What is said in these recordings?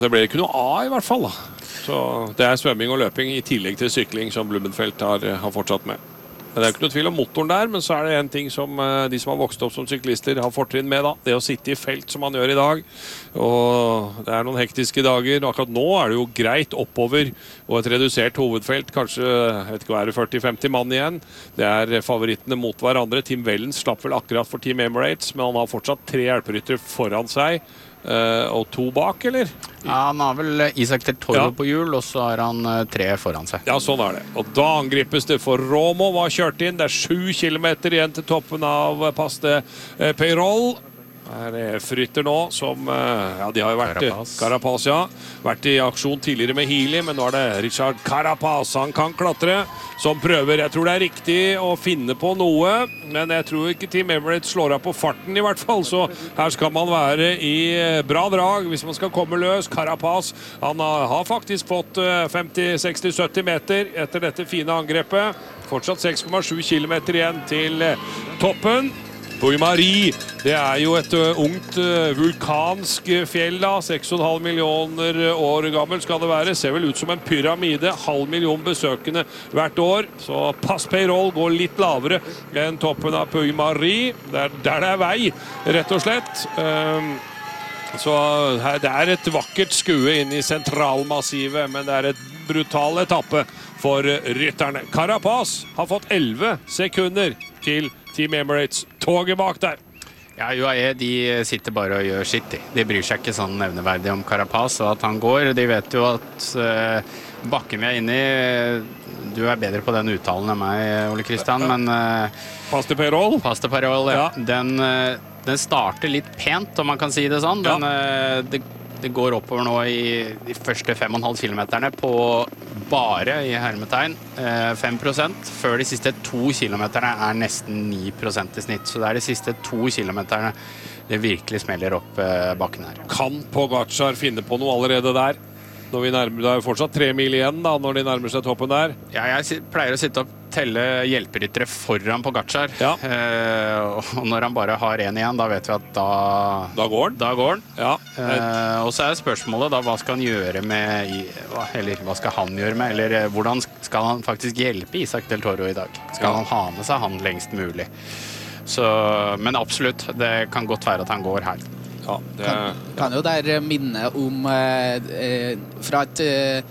Det ble ikke noe A i hvert fall da. Så det svømming og løping i tillegg til sykling som Blummenfelt har fortsatt med. Men det ikke noe tvil om motoren der, men så det en ting som de som har vokst opp som syklister har fortrinn med da. Det å sitte i felt som man gjør i dag. Og det noen hektiske dager. Akkurat nå det jo greit oppover og et redusert hovedfelt. Kanskje, jeg vet ikke hva det 40-50 mann igjen. Det favorittene mot hverandre. Tim Wellens slapp vel akkurat for Team Emirates, men han har fortsatt 3 hjelperyttere foran seg. Og 2 bak, eller? Ja, han har vel Isak Del Toro på hjul, og så har han 3 foran seg. Ja, sånn det. Og da angripes det, for Romo var kjørt inn. Det 7 kilometer igjen til toppen av Paste Peyrol. Her Frytter nå, som ja, de har jo vært Carapaz, ja. Vært i aksjon tidligere med Healy, men nå det Richard Carapaz. Han kan klatre, som prøver. Jeg tror det riktig å finne på noe, men jeg tror ikke Team Emirates slår av på farten i hvert fall, så her skal man være i bra drag hvis man skal komme løs. Carapaz, han har faktisk fått 50-60-70 meter etter dette fine angrepet. Fortsatt 6,7 kilometer igjen til toppen. Puy-Marie, det jo et ungt vulkansk fjell da, 6,5 millioner år gammel skal det være, ser vel ut som en pyramide, 500 000 besøkende hvert år, så Paste Peyrol går litt lavere enn toppen av Puy-Marie, der det vei, rett og slett. Så det et vakkert skue inn i sentralmassivet, men det et brutal etappe for rytterne. Carapaz har fått 11 sekunder til Team Emirates, toget bak der. Ja, UAE, de sitter bare og gjør sitt. De bryr seg ikke sånn nevneverdig om Carapaz, og at han går. De vet jo at bakken vi inne i, du bedre på den uttalen enn meg, Ole Kristian, men Paste Peyrol? Paste Peyrol, ja. Den starter litt pent, om man kan si det sånn. Det går oppover nå i de første 5,5 kilometerne på bare i hermetegn 5%, før de siste 2 kilometerne nesten 9% i snitt. Så det de siste 2 kilometerne det virkelig smeller opp bakken her. Kan Pogačar finne på noe allerede der? Når det jo fortsatt 3 mil igjen da, når de nærmer seg toppen der. Ja, jeg pleier å sitte og telle hjelperyttere foran Pogačar. Ja. Og når han bare har 1 igjen, da vet vi at da går han. Da går han. Ja. Og så spørsmålet da, hva skal han gjøre med, eller hva skal han gjøre med, eller hvordan skal han faktisk hjelpe Isak Del Toro i dag? Skal han ha med seg han lengst mulig? Så, men absolutt, det kan godt være at han går her. Ja, kan jo der minne om fra et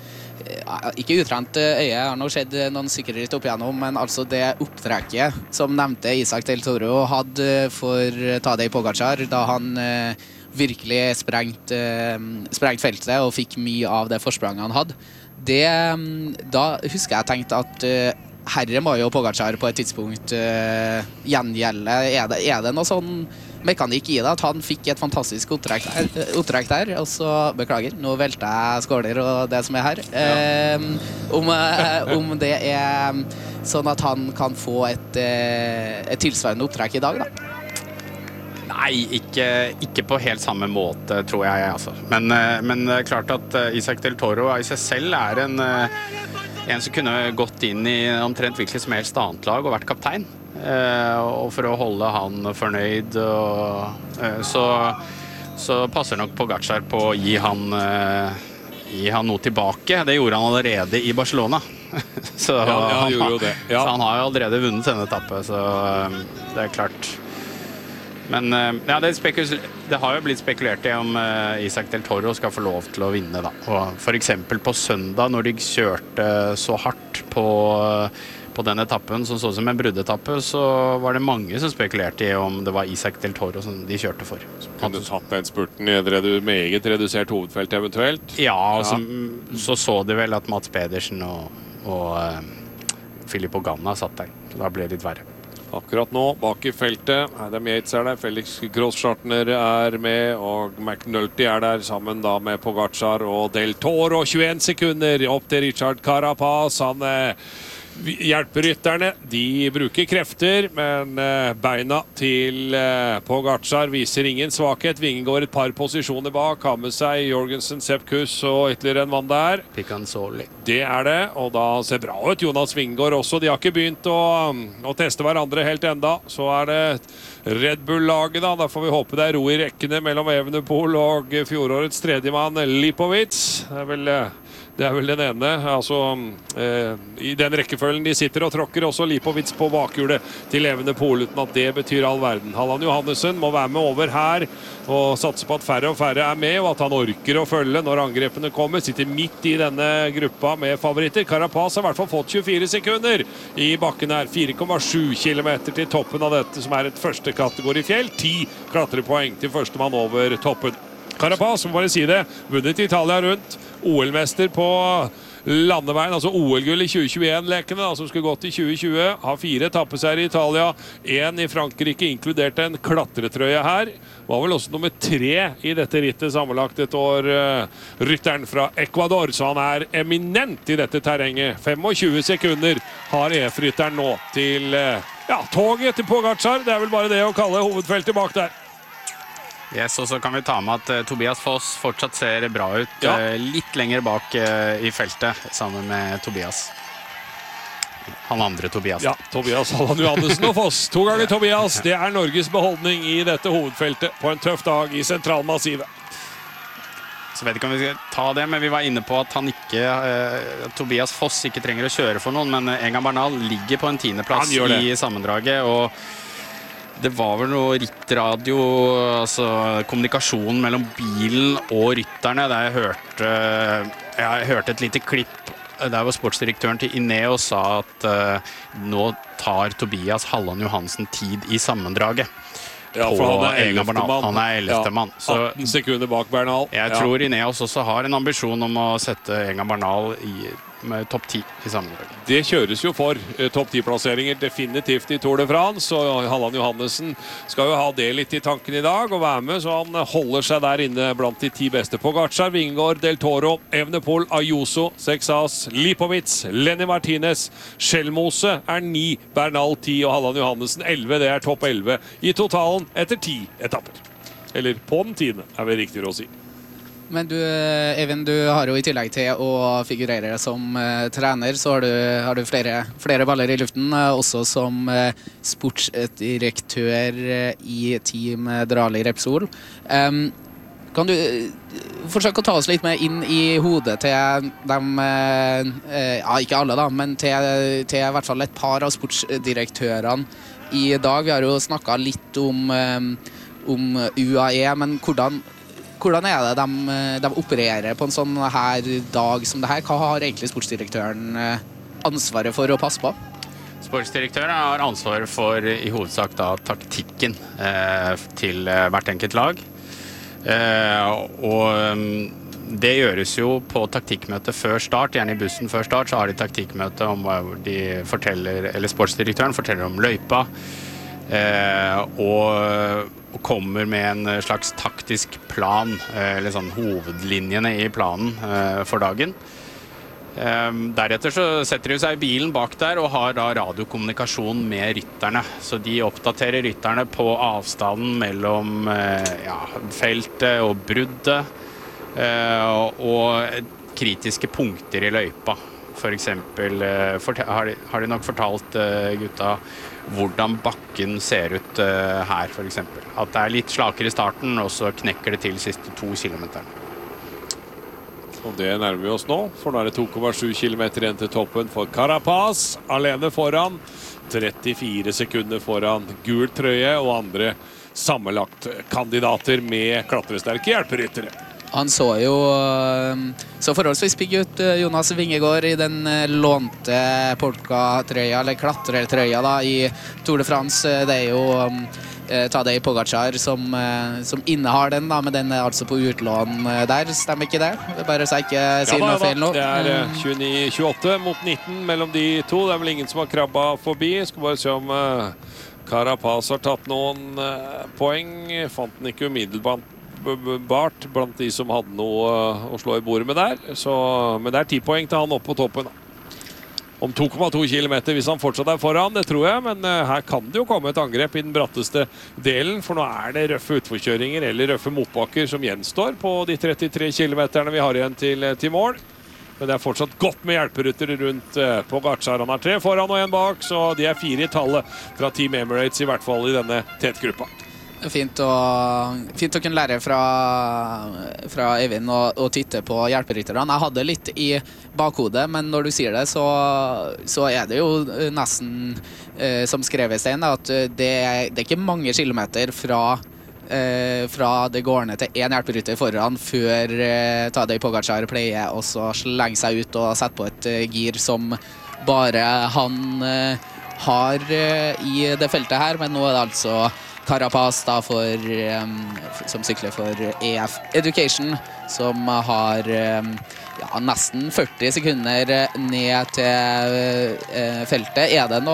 ikke utrent øye, har nå skjedd noen sikkerhet opp igjennom, men altså det opptrekket som nevnte Isak Del Toro hadde for Tadej Pogačar, da han virkelig sprengt feltet og fikk mye av det forspranget han hadde. Da husker jeg tenkte at herre må jo Pogačar på et tidspunkt gjengjelde. Er det noe sånn mekanikk i det, at han fikk et fantastisk opptrekk der, og så, beklager, nå velter jeg skåler og det som her. Om det sånn at han kan få et tilsvarende opptrekk i dag, da? Nei, ikke på helt samme måte, tror jeg, altså. Men det klart at Isak Del Toro i seg selv en som kunne gått inn i omtrent hvilket som helst annet lag og vært kaptein. Og for å holde han fornøyd så passer nok Pogačar på å gi han noe tilbake. Det gjorde han allerede i Barcelona. Så han gjorde jo det. Ja. Så han har jo allerede vunnet denne etappe, så det klart. Men ja, det har jo blitt spekulert i om Isak Del Toro skal få lov til å vinne da. Og for eksempel på søndag når de kjørte så hardt på den etappen som så som en bruddetappe, så var det mange som spekulerte i om det var Isak Del Toro som de kjørte for. Kan du tatt den spurten i et meget redusert hovedfelt eventuelt? Ja, så de vel at Mats Pedersen og Filippo Ganna satt der. Da ble det litt verre. Akkurat nå, bak i feltet, Adam Yates der, Felix Grosschartner med, og McNulty der sammen da med Pogačar og Del Toro. 21 sekunder opp til Richard Carapaz. Han Hjelperytterne, de bruker krefter, men beina til Pogačar viser ingen svakhet. Vingegaard et par posisjoner bak, har med seg Jorgensen, Sepp Kuss og ytterligere en mann der. Picanzoli. Det det, og da ser bra ut Jonas Vingegaard også. De har ikke begynt å teste hverandre helt enda. Så det Red Bull-laget da. Da får vi håpe det ro i rekkene mellom Evenepoel og fjorårets tredjemann Lipovic. Det vel den ene, altså i den rekkefølgen de sitter og tråkker også Lipovic på bakhjulet til Evenepoel, uten at det betyr all verden. Halland Johannessen må være med over her og satse på at færre og færre med, og at han orker å følge når angrepene kommer. Sitter midt i denne gruppa med favoritter. Carapaz har i hvert fall fått 24 sekunder i bakken her. 4,7 kilometer til toppen av dette, som et første kategori fjell. 10 klatrepoeng til førstemann over toppen. Carapaz, må bare si det, vunnet Italia rundt, OL-mester på landeveien, altså OL-gull i 2021-lekene, som skulle gått i 2020, har 4 etappeseiere i Italia, 1 i Frankrike, inkludert en klatretrøye her, var vel også nummer 3 i dette rittet sammenlagt et år, rytteren fra Ecuador, så han eminent i dette terrenget. 25 sekunder har EF-rytteren nå til toget til Pogačar, det vel bare det å kalle hovedfeltet bak der. Yes, og så kan vi ta med at Tobias Foss fortsatt ser bra ut, litt lenger bak i feltet, sammen med Tobias. Han andre Tobias. Ja, Tobias Halland Johannessen og Foss. 2 ganger Tobias, det Norges beholdning i dette hovedfeltet på en tøff dag i sentralmassivet. Så vet ikke om vi skal ta det, men vi var inne på at Tobias Foss ikke trenger å kjøre for noen, men Egan Bernal ligger på en 10. plass i sammendraget, og det var vel noe rittradio, altså kommunikasjon mellom bilen og rytterne, der jeg hørte et lite klipp der hvor sportsdirektøren til Ineos sa at nå tar Tobias Halland Johansen tid i sammendraget. Ja, for han 11. mann. Han 11. mann. 18 sekunder bak Bernal. Jeg tror Ineos også har en ambisjon om å sette Egan Bernal med topp 10 i sammendraget. Det kjøres jo for topp 10-plasseringer definitivt i Tour de France, og Halland Johannessen skal jo ha det litt i tanken i dag og være med, så han holder seg der inne blant de 10 beste. Pogačar, Vingegaard, Del Toro, Evenepoel, Ayuso, Sexas, Lipovic, Lenny Martinez, Skjelmose 9, Bernal 10 og Halland Johannessen 11. Det topp 11 i totalen etter 10 etapper. Eller på den 10. vel riktigere å si. Men du, Eivind, du har jo i tillegg til å figurere som trener, så har du flere baller i luften, også som sportsdirektør i Team Drali Repsol. Kan du forsøke å ta oss litt med inn i hodet til dem, ikke alle da, men til i hvert fall et par av sportsdirektørene i dag. Vi har jo snakket litt om UAE, men hvordan det de opererer på en sånn her dag som det her? Hva har egentlig sportsdirektøren ansvaret for å passe på? Sportsdirektøren har ansvaret for i hovedsak da taktikken til hvert enkelt lag. Og det gjøres jo på taktikkmøte før start, gjerne i bussen før start, så har de taktikkmøte om hvor de forteller, eller sportsdirektøren forteller om løypa, og kommer med en slags taktisk plan, eller sånn hovedlinjene i planen for dagen. Deretter så setter de seg i bilen bak der og har da radiokommunikasjon med rytterne. Så de oppdaterer rytterne på avstanden mellom feltet og bruddet, og kritiske punkter i løypa. For eksempel har de nok fortalt gutta hvordan bakken ser ut her, for eksempel. At det litt slakere i starten, og så knekker det til siste 2 kilometerne. Og det nærmer vi oss nå, for nå det 2,7 kilometer igjen til toppen for Carapaz. Alene foran, 34 sekunder foran gul trøye og andre sammenlagt kandidater med klatresterke hjelperyttere. Han så jo så forholdsvis pigg ut, Jonas Vingegaard, i den lånte polka-trøya, eller klatretrøya da, i Tour de France. Det jo Tadej Pogačar som innehar den da, men den altså på utlån der, stemmer ikke det? Det bare så jeg ikke sier noe feil nå. Det 29-28 mot 19 mellom de to. Det vel ingen som har krabba forbi. Jeg skal bare se om Carapaz har tatt noen poeng. Fant den ikke umiddelbart blant de som hadde noe å slå i bordet med der. Så, men det 10 poeng til han opp på toppen. om 2,2 kilometer hvis han fortsatt foran, det tror jeg, men her kan det jo komme et angrep i den bratteste delen, for nå det røffe utforkjøringer eller røffe motbakker som gjenstår på de 33 kilometerne vi har igjen til mål. Men det fortsatt godt med hjelperutter rundt Pogačar. Han har 3 foran og 1 bak, så de 4 i tallet fra Team Emirates, i hvert fall i denne tetgruppa. Fint å kunne lære fra Eivind og titte på hjelperytterne. Jeg hadde litt i bakhodet, men når du sier det, så det jo nesten som skrevet i stein, at det ikke mange kilometer fra det går ned til 1 hjelperytter foran før Tadej Pogačar pleier å slenge seg ut og sette på et gir som bare han har i det feltet her, men nå det altså Carapaz da som sykler for EF Education, som har nesten 40 sekunder ned til feltet.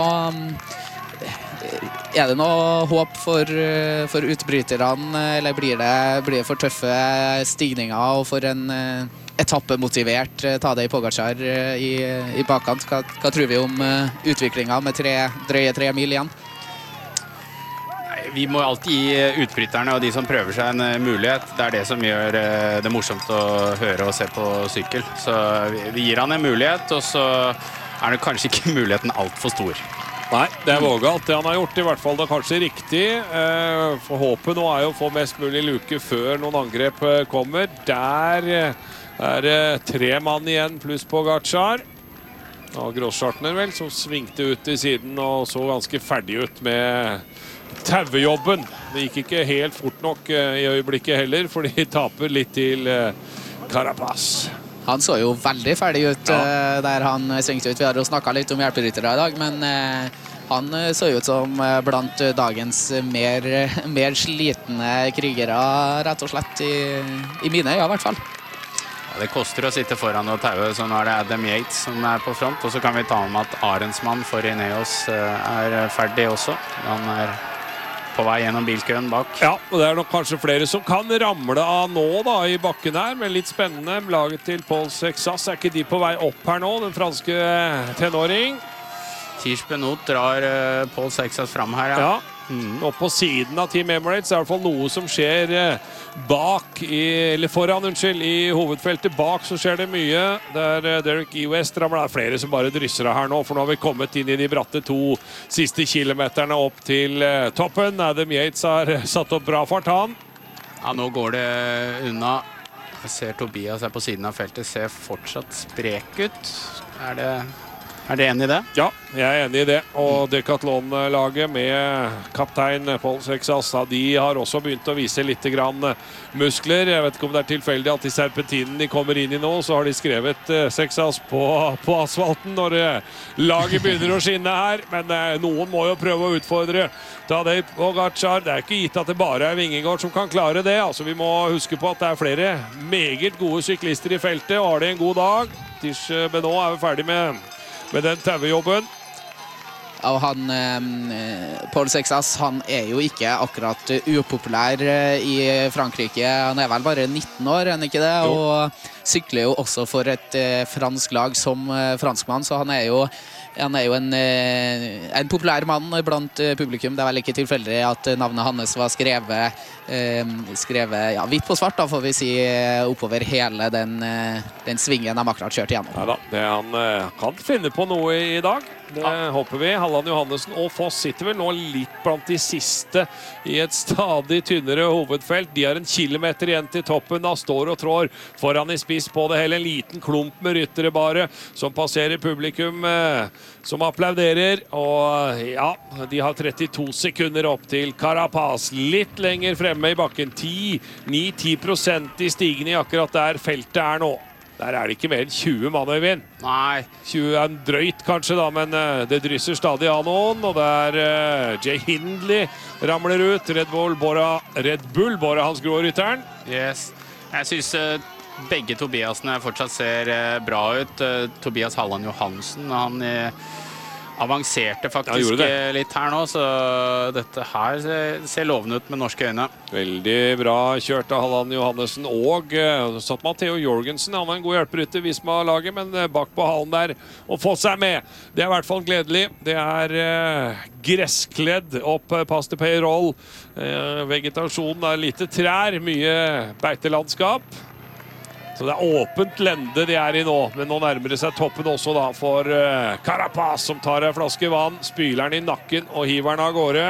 Er det noe håp for utbryterne, eller blir det for tøffe stigninger og for en etappemotivert Tadej Pogačar i bakkant? Hva tror vi om utviklingen med drøye 3 mil igjen? Vi må alltid gi utbryterne og de som prøver seg en mulighet. Det det som gjør det morsomt å høre og se på sykkel. Så vi gir han en mulighet, og så det kanskje ikke muligheten alt for stor. Nei, det vågalt det han har gjort, i hvert fall det kanskje riktig. For håpet nå jo å få mest mulig luke før noen angrep kommer. Der det 3 mann igjen pluss Pogačar. Og Grosschartner vel, som svingte ut i siden og så ganske ferdig ut med tauejobben. Det gikk ikke helt fort nok i øyeblikket heller, for de taper litt til Carapaz. Han så jo veldig ferdig ut der han svingte ut. Vi har jo snakket litt om hjelperyttere i dag, men han så ut som blant dagens mer slitne krigere, rett og slett, i mine øyne i hvert fall. Ja, det koster å sitte foran og taue, så nå det Adam Yates som på front, og så kan vi ta om at Arendsmann for Ineos ferdig også. Han på vei gjennom bilkøen bak. Ja, og det nok kanskje flere som kan ramle av nå da, i bakken her, men litt spennende. Laget til Paul Sexas, ikke de på vei opp her nå, den franske tenåring? Tish Benoit drar Paul Sexas fram her, ja. Og på siden av Team Emirates det i hvert fall noe som skjer foran, i hovedfeltet. Bak så skjer det mye. Der Derek E. West ramler. Det flere som bare drysser av her nå, for nå har vi kommet inn i de bratte 2 siste kilometerne opp til toppen. Adam Yates har satt opp bra fart, han. Ja, nå går det unna. Jeg ser Tobias på siden av feltet, ser fortsatt sprek ut. Er det enig i det? Ja, jeg enig i det. Og Decathlon-laget med kaptein Paul Sexas, de har også begynt å vise litt grann muskler. Jeg vet ikke om det tilfeldig at i serpentinen de kommer inn i nå, så har de skrevet Sexas på asfalten når laget begynner å skinne her. Men noen må jo prøve å utfordre Tadej Pogačar. Det ikke gitt at det bare Vingegaard som kan klare det. Altså, vi må huske på at det flere meget gode syklister i feltet, og har de en god dag. Tish Benoit jo ferdig med den tauejobben. Og Paul Sexas, han jo ikke akkurat upopulær i Frankrike. Han vel bare 19 år, ikke det? Jo. Og sykler jo også for et fransk lag som franskmann, så han jo en populær mann blant publikum. Det vel ikke tilfeldig at navnet hans var skrevet hvitt på svart, da får vi si, oppover hele den svingen de akkurat kjørt igjennom. Neida, han kan finne på noe i dag. Det håper vi. Halland Johannessen og Foss sitter vel nå litt blant de siste i et stadig tynnere hovedfelt. De har 1 kilometer igjen til toppen. Da står og trår foran i spiss på det hele. En liten klump med ryttere bare, som passerer publikum, som applauderer. Og ja, de har 32 sekunder opp til Carapaz. Litt lenger fremme i bakken. 9-10% i stigning akkurat der feltet nå. Der det ikke mer enn 20 mann, Øyvind. Nei. 20 drøyt kanskje da, men det drysser stadig av noen, og der Jay Hindley ramler ut. Red Bull Bora hans grårytteren. Yes. Jeg synes begge Tobiasene fortsatt ser bra ut. Tobias Halland Johansen, avanserte faktisk litt her nå, så dette her ser lovende ut med norske øyne. Veldig bra kjørt av Halland Johannessen, og satt Matteo Jorgensen. Han var en god hjelperytter Visma-laget, men bak på halen der og få seg med. Det er i hvert fall gledelig. Det er gresskledd opp pass til Peyrol. Vegetasjonen er lite trær, mye beitelandskap. Så det er åpent lende de er i nå, men nå nærmer det seg toppen også da for Carapaz, som tar en flaske vann, spyler den i nakken og hiver den av gårde.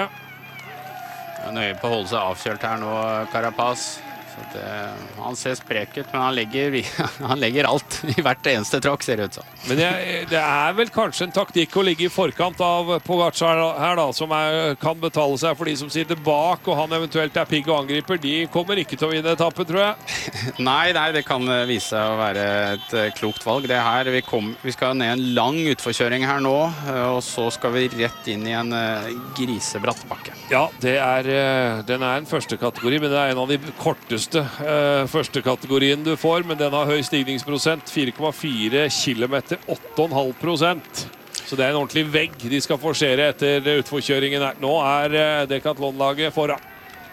Nøye på å holde seg avkjølt her nå, Carapaz. Så han ser sprek ut, men han legger alt i hvert eneste tråkk, ser det ut som. Men det er vel kanskje en taktikk å ligge i forkant av Pogacar her da, som kan betale seg for de som sitter bak, og han eventuelt er pigg og angriper. De kommer ikke til å vinne etappen, tror jeg. Nei, det kan vise seg å være et klokt valg. Det her, vi skal ned en lang utforkjøring her nå, og så skal vi rett inn i en grisebratt bakke. Ja, den er en første kategori, men det er en av de korteste første kategorien du får, men den har høy stigningsprosent, 4,4 kilometer, 8,5%. Så det er en ordentlig vegg de skal forsere etter utforkjøringen her. Nå er Decathlon-laget foran.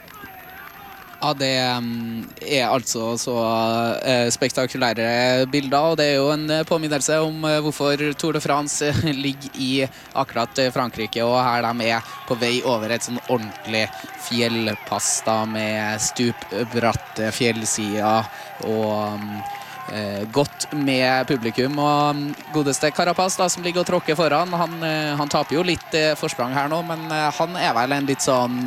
Ja, det er altså så spektakulære bilder, og det er jo en påminnelse om hvorfor Tour de France ligger i akkurat Frankrike, og her de er på vei over et sånn ordentlig fjellpass da, med stupbratte fjellsider og godt med publikum, og godeste Carapaz da, som ligger og tråkker foran, han taper jo litt forsprang her nå, men han er vel en litt sånn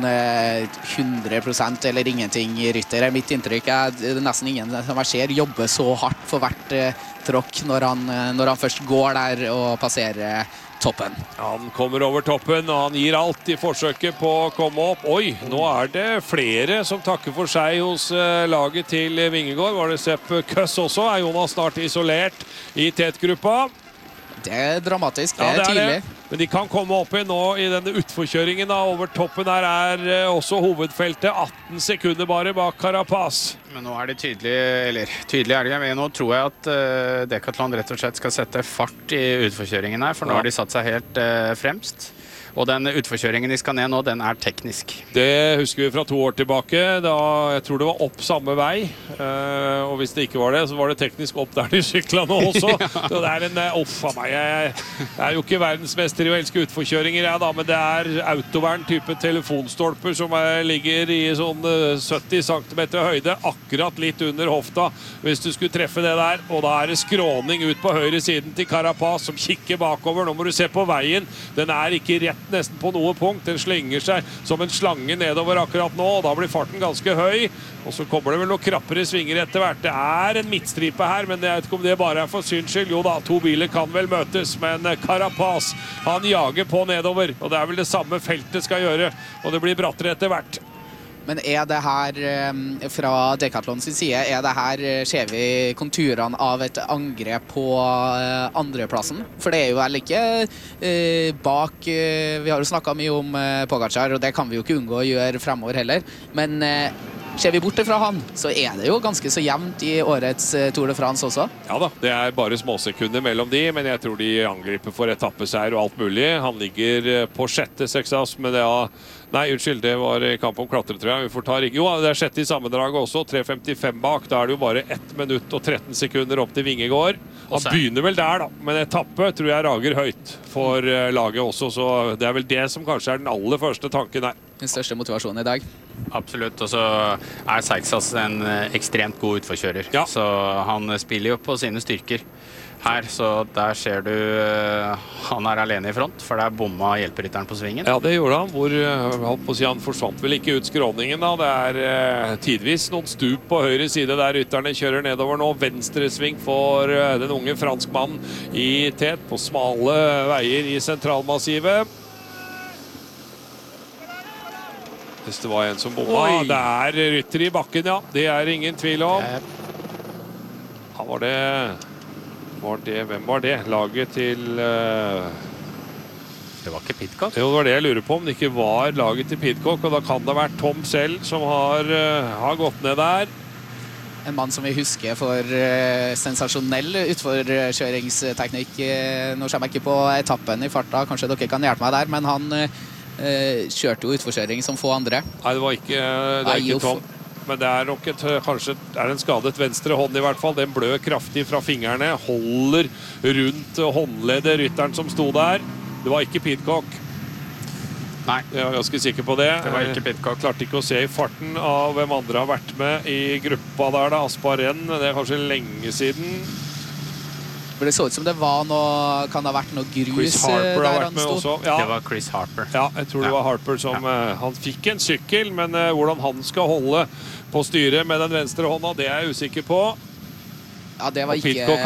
100% eller ingenting rytter, er mitt inntrykk. Det er nesten ingen som jeg ser jobber så hardt for hvert tråkk når han først går der og passerer toppen. Han kommer over toppen, og han gir alt i forsøket på å komme opp. Oi, nå er det flere som takker for seg hos laget til Vingegård. Var det Sepp Kuss også? Er Jonas snart isolert i tetgruppa? Det er dramatisk, det er tydelig. Men de kan komme opp i nå i denne utforkjøringen da. Over toppen her er også hovedfeltet, 18 sekunder bare bak Carapaz. Men nå er det tydelig er det, men nå tror jeg at Decathlon rett og slett skal sette fart i utforkjøringen her, for nå har de satt seg helt fremst. Og den utforkjøringen de skal ned nå, den er teknisk. Det husker vi fra 2 år tilbake, da jeg tror det var opp samme vei. Og hvis det ikke var det, så var det teknisk opp der de sykla nå også. Så det er en av meg. Jeg er jo ikke verdensmester i å elske utforkjøringer, jeg da, men det er autovern-type telefonstolper som ligger i sånn 70 cm høyde, akkurat litt under hofta, hvis du skulle treffe det der. Og da er det skråning ut på høyre siden til Carapaz, som kikker bakover. Nå må du se på veien. Den er ikke rett nesten på noe punkt. Den slenger seg som en slange nedover akkurat nå, og da blir farten ganske høy. Og så kommer det vel noen krappere svinger etter hvert. Det er en midtstripe her, men jeg vet ikke om det bare er for syns skyld. Jo da, 2 biler kan vel møtes, men Carapaz, han jager på nedover, og det er vel det samme feltet skal gjøre, og det blir brattere etter hvert. Men er det her, fra Decathlon sin side, ser vi konturene av et angrep på andreplassen? For det er jo vel ikke bak, vi har jo snakket mye om Pogacar, og det kan vi jo ikke unngå å gjøre fremover heller. Men ser vi bort fra han, så er det jo ganske så jevnt i årets Tour de France også. Ja da, det er bare småsekunder mellom de, men jeg tror de angriper for etappeseier og alt mulig. Han ligger på 6. seksas, men det nei, unnskyld, det var kamp om klatre, tror jeg. Vi får ta jo, det er 6. i sammendraget også, 3.55 bak. Da er det jo bare 1 minutt og 13 sekunder opp til Vingegård. Han begynner vel der da, men etappe tror jeg rager høyt for laget også, så det er vel det som kanskje er den aller første tanken her. Den største motivasjonen i dag. Absolutt, og så er Seixas en ekstremt god utforkjører. Ja. Så han spiller jo på sine styrker her, så der ser du han er alene i front, for der bomma hjelperytteren på svingen. Ja, det gjorde han, han forsvant vel ikke ut skråningen da. Det er tidvis noen stup på høyre side der rytterne kjører nedover nå. Venstre sving for den unge franskmannen i tet på smale veier i sentralmassivet. Hvis det var en som bomma. Det er rytter i bakken, ja. Det er ingen tvil om. Han var det... Hvem var det? Laget til... Det var ikke Pidcock? Jo, det var det jeg lurer på, om det ikke var laget til Pidcock, og da kan det ha vært Tom selv som har gått ned der. en mann som vi husker for sensasjonell utforkjøringsteknikk. Nå kommer jeg ikke på etappen i farta, kanskje dere kan hjelpe meg der, men han kjørte jo utforkjøring som få andre. Nei, det var ikke Tom. Men det nok kanskje en skadet venstre hånd i hvert fall. Den blør kraftig fra fingrene, holder rundt håndleddet rytteren som sto der. Det var ikke Pidcock. Nei. Jeg var ganske sikker på det. Det var ikke Pidcock. Klarte ikke å se i farten av hvem andre har vært med i gruppa der da. Aspar Renn, det kanskje lenge siden. Det så ut som det var noe, kan ha vært noe grus Chris Harper der har vært han med sto. også. Ja. Det var Chris Harper. Ja, jeg tror det var Harper som han fikk en sykkel, men hvordan han skal holde på styret med den venstre hånda, det jeg usikker på. Ja, det var og ikke... Pidcock